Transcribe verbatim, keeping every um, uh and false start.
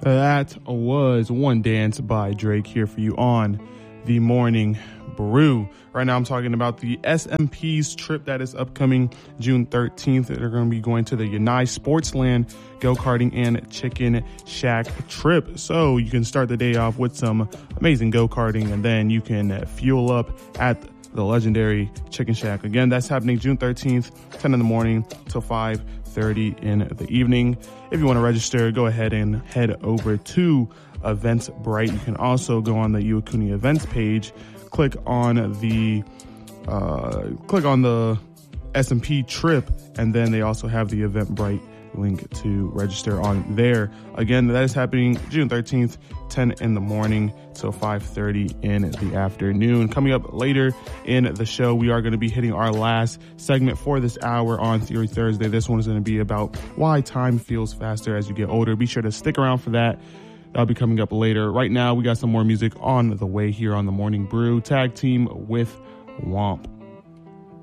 That was One Dance by Drake here for you on the Morning Brew. Right now I'm talking about the S M P's trip that is upcoming June thirteenth. They're going to be going to the Yanai Sportsland go-karting and chicken shack trip. So you can start the day off with some amazing go-karting, and then you can fuel up at the legendary Chicken Shack. Again, that's happening June thirteenth, ten in the morning till five thirty in the evening. If you want to register, go ahead and head over to Eventbrite. You can also go on the Iwakuni events page, click on the uh, click on the S M P trip, and then they also have the Eventbrite link to register on there. Again, that is happening June thirteenth, ten in the morning till five thirty in the afternoon. Coming up later in the show, we are going to be hitting our last segment for this hour on Theory Thursday. This one is going to be about why time feels faster as you get older. Be sure to stick around for that. That'll be coming up later. Right now, we got some more music on the way here on the Morning Brew. Tag team with Womp.